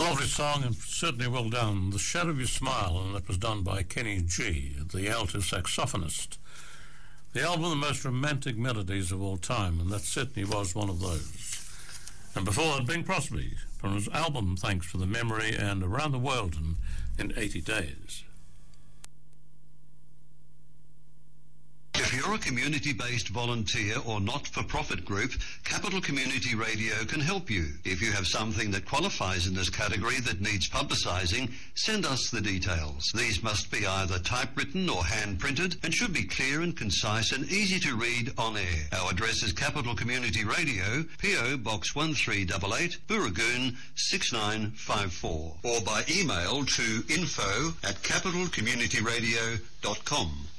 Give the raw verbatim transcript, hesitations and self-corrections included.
lovely song, and certainly well done. The Shadow of Your Smile, and that was done by Kenny G, the alto saxophonist. The album, The Most Romantic Melodies of All Time, and that certainly was one of those. And before that, Bing Crosby, from his album Thanks for the Memory and Around the World in, in eighty days. If you're a community-based volunteer or not-for-profit group, Capital Community Radio can help you. If you have something that qualifies in this category that needs publicising, send us the details. These must be either typewritten or hand-printed and should be clear and concise and easy to read on air. Our address is Capital Community Radio, P O Box one three eight eight, Booragoon six nine five four, or by email to info at capital community radio dot com.